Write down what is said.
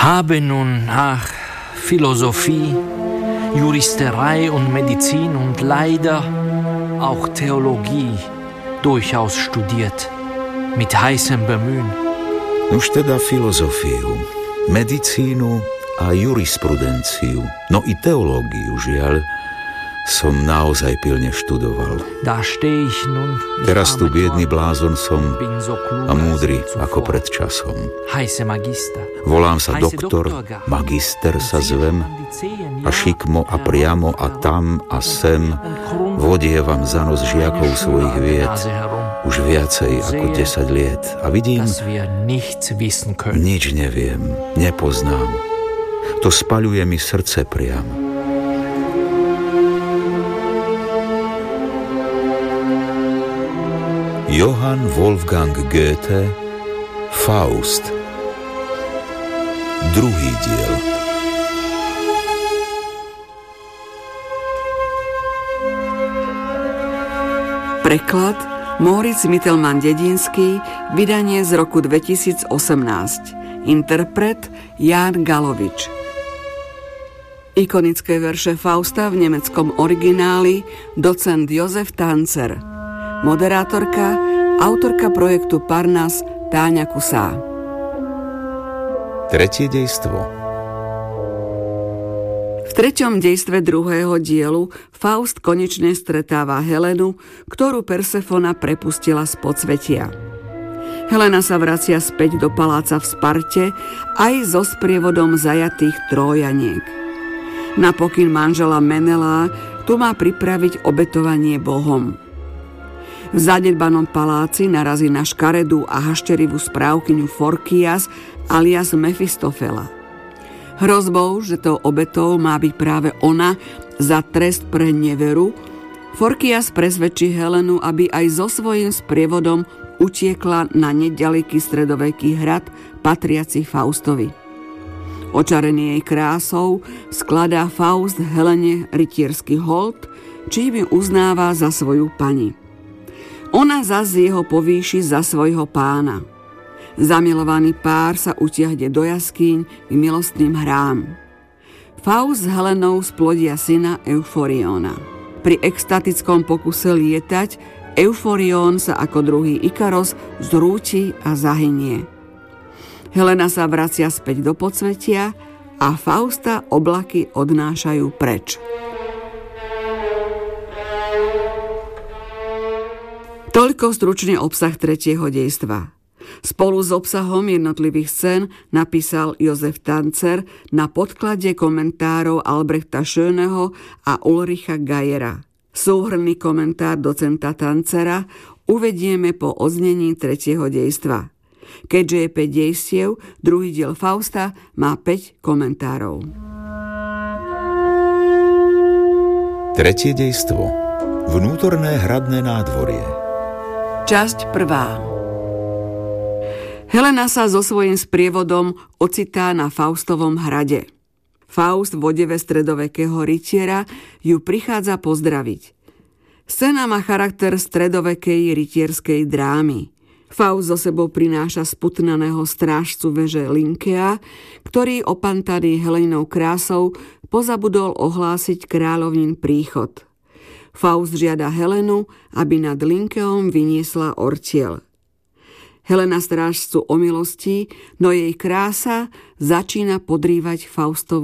habe nun nach Philosophie, Juristerei und Medizin und leider auch Theologie durchaus studiert, mit heißem Bemühen. Už teda filozofiu, medicínu a jurisprudenciu, no i teológiu, žiaľ, som naozaj pilne študoval. Teraz tu biedný blázon som a múdry ako pred časom. Volám sa doktor, magister sa zvem a šikmo a priamo a tam a sem vodievam za nos žiakov svojich vied už viacej ako 10 liet a vidím, nič neviem, nepoznám. To spaľuje mi srdce priam. Johann Wolfgang Goethe, Faust. Druhý diel. Preklad Moritz Mittelmann-Dedinský, vydanie z roku 2018. Interpret Ján Galovič. Ikonické verše Fausta v nemeckom origináli docent Josef Tanzer. Moderátorka, autorka projektu Parnas Táňa Kusá. Tretie dejstvo. V treťom dejstve druhého dielu Faust konečne stretáva Helenu, ktorú Persefona prepustila z podsvetia. Helena sa vracia späť do paláca v Sparte aj so sprievodom zajatých Trójaniek. Na pokyn manžela Menelá tu má pripraviť obetovanie bohom. V zanedbanom paláci narazí na škaredú a hašterivú správkyňu Forkias alias Mefistofela. Hrozbou, že tou obetou má byť práve ona za trest pre neveru, Forkias presvedčí Helenu, aby aj so svojím sprievodom utiekla na neďaleký stredoveký hrad patriaci Faustovi. Očarený jej krásou skladá Faust Helene rytierský hold, čím ju uznáva za svoju pani. Ona zas jeho povýši za svojho pána. Zamilovaný pár sa utiahne do jaskýň k milostným hrám. Faust s Helenou splodia syna Euforiona. Pri extatickom pokuse lietať Euforion sa ako druhý Ikaros zrúti a zahynie. Helena sa vracia späť do podsvetia a Fausta oblaky odnášajú preč. Toľko stručne obsah tretieho dejstva. Spolu s obsahom jednotlivých scén napísal Josef Tanzer na podklade komentárov Albrechta Schöneho a Ulricha Geiera. Súhrnný komentár docenta Tanzera uvedieme po odznení tretieho dejstva. Keďže je 5 dejstiev, druhý diel Fausta má 5 komentárov. Tretie dejstvo. Vnútorné hradné nádvorie. Časť 1. Helena sa so svojím sprievodom ocitá na Faustovom hrade. Faust v odeve stredovekého rytiera ju prichádza pozdraviť. Scéna má charakter stredovekej rytierskej drámy. Faust so sebou prináša sputnaného strážcu veže Linkea, ktorý opantaný Heleninou krásou pozabudol ohlásiť kráľovnin príchod. Faust žiada Helenu, aby nad Linkeom vyniesla ortiel. Helena strážcu omilostí, no jej krása začína podrývať Faustovu